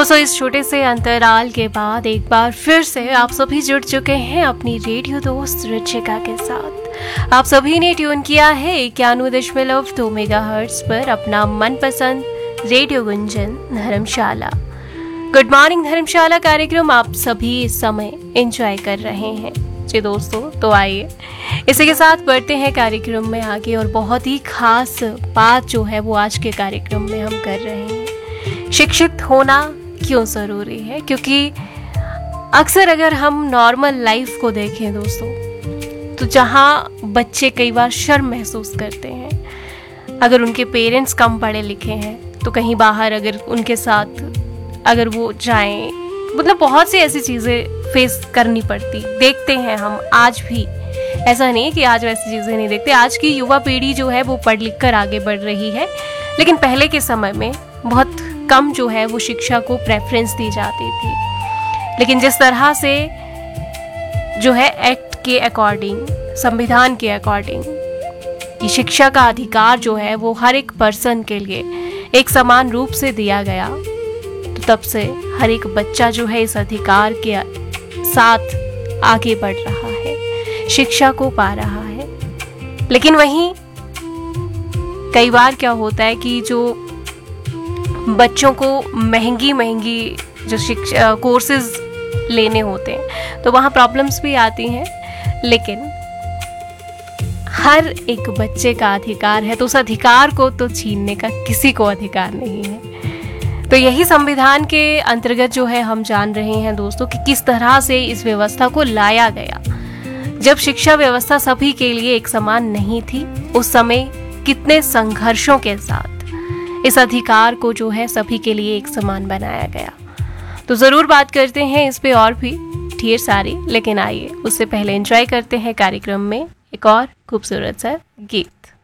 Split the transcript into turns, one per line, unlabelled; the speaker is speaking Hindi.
दोस्तों, इस छोटे से अंतराल के बाद एक बार फिर से आप सभी जुड़ चुके हैं अपनी रेडियो दोस्त रुचिका के साथ। आप सभी ने ट्यून किया है 91.2 मेगाहर्ट्ज पर अपना मनपसंद रेडियो गुंजन धर्मशाला। गुड मॉर्निंग धर्मशाला कार्यक्रम आप सभी इस समय एंजॉय कर रहे हैं। जी दोस्तों, तो आइए इसी के साथ बढ़ते हैं कार्यक्रम में आगे, और बहुत ही खास बात जो है वो आज के कार्यक्रम में हम कर रहे हैं। शिक्षित होना क्यों ज़रूरी है? क्योंकि अक्सर अगर हम नॉर्मल लाइफ को देखें दोस्तों, तो जहाँ बच्चे कई बार शर्म महसूस करते हैं, अगर उनके पेरेंट्स कम पढ़े लिखे हैं तो कहीं बाहर अगर उनके साथ अगर वो जाएं, मतलब बहुत सी ऐसी चीज़ें फेस करनी पड़ती देखते हैं हम आज भी। ऐसा नहीं है कि आज वैसी चीज़ें नहीं देखते। आज की युवा पीढ़ी जो है वो पढ़ लिख कर आगे बढ़ रही है, लेकिन पहले के समय में बहुत कम जो है वो शिक्षा को प्रेफरेंस दी जाती थी। लेकिन जिस तरह से जो है एक्ट के अकॉर्डिंग, संविधान के अकॉर्डिंग, कि शिक्षा का अधिकार जो है वो हर एक पर्सन के लिए एक समान रूप से दिया गया, तो तब से हर एक बच्चा जो है इस अधिकार के साथ आगे बढ़ रहा है, शिक्षा को पा रहा है। लेकिन वहीं कई बार क्या होता है कि जो बच्चों को महंगी जो शिक्षा कोर्सेज लेने होते हैं तो वहाँ प्रॉब्लम्स भी आती हैं, लेकिन हर एक बच्चे का अधिकार है, तो उस अधिकार को तो छीनने का किसी को अधिकार नहीं है। तो यही संविधान के अंतर्गत जो है हम जान रहे हैं दोस्तों कि किस तरह से इस व्यवस्था को लाया गया। जब शिक्षा व्यवस्था सभी के लिए एक समान नहीं थी, उस समय कितने संघर्षों के साथ इस अधिकार को जो है सभी के लिए एक समान बनाया गया। तो ज़रूर बात करते हैं इस पे और भी ढेर सारी, लेकिन आइए उससे पहले एंजॉय करते हैं कार्यक्रम में एक और खूबसूरत सा गीत।